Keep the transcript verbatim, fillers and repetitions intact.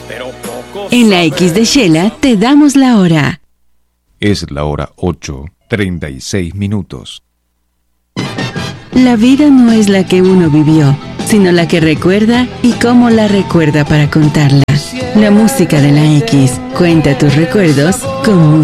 En la X de Shela te damos la hora. Es la hora ocho, treinta y seis minutos. La vida no es la que uno vivió, sino la que recuerda y cómo la recuerda para contarla. La música de la X. Cuenta tus recuerdos con música.